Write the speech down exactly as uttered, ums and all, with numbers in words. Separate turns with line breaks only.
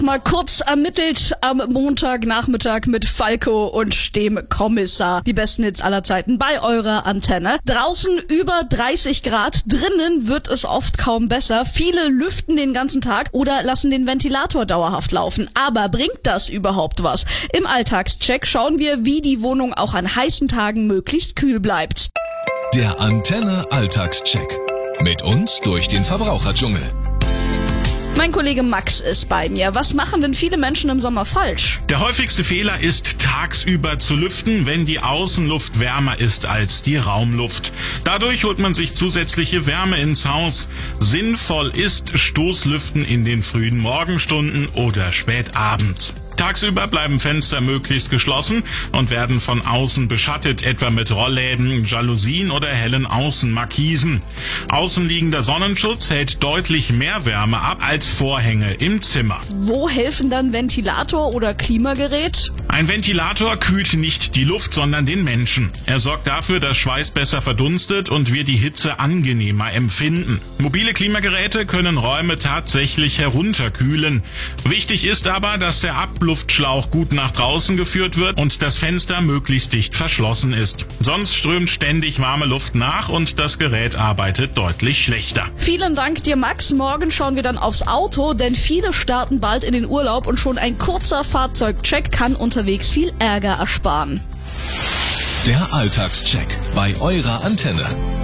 Mal kurz ermittelt am Montagnachmittag mit Falco und dem Kommissar. Die besten Hits aller Zeiten bei eurer Antenne. Draußen über dreißig Grad, drinnen wird es oft kaum besser. Viele lüften den ganzen Tag oder lassen den Ventilator dauerhaft laufen. Aber bringt das überhaupt was? Im Alltagscheck schauen wir, wie die Wohnung auch an heißen Tagen möglichst kühl bleibt.
Der Antenne Alltagscheck. Mit uns durch den Verbraucherdschungel.
Mein Kollege Max ist bei mir. Was machen denn viele Menschen im Sommer falsch?
Der häufigste Fehler ist, tagsüber zu lüften, wenn die Außenluft wärmer ist als die Raumluft. Dadurch holt man sich zusätzliche Wärme ins Haus. Sinnvoll ist Stoßlüften in den frühen Morgenstunden oder spät abends. Tagsüber bleiben Fenster möglichst geschlossen und werden von außen beschattet, etwa mit Rollläden, Jalousien oder hellen Außenmarkisen. Außenliegender Sonnenschutz hält deutlich mehr Wärme ab als Vorhänge im Zimmer.
Wo helfen dann Ventilator oder Klimagerät?
Ein Ventilator kühlt nicht die Luft, sondern den Menschen. Er sorgt dafür, dass Schweiß besser verdunstet und wir die Hitze angenehmer empfinden. Mobile Klimageräte können Räume tatsächlich herunterkühlen. Wichtig ist aber, dass der Abluftschlauch gut nach draußen geführt wird und das Fenster möglichst dicht verschlossen ist. Sonst strömt ständig warme Luft nach und das Gerät arbeitet deutlich schlechter.
Vielen Dank dir, Max. Morgen schauen wir dann aufs Auto, denn viele starten bald in den Urlaub und schon ein kurzer Fahrzeugcheck kann unterwegs viel Ärger ersparen.
Der Alltagscheck bei eurer Antenne.